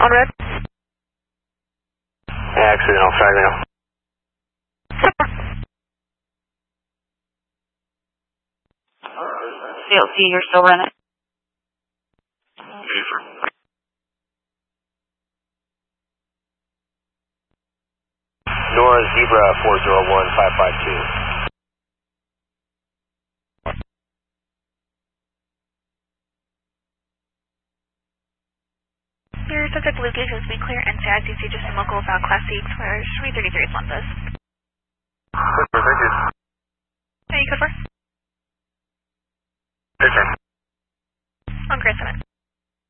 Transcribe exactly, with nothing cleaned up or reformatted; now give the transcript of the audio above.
on red. Yeah, accidental, flag right now. C L C, you're still running. Nora Zebra four zero one five five two. Your subject location is be clear and S A D C just in local about Class C expires three thirty-three is one bus. Thank you. Hey, you cover? Yes, sir. On Grand Summit.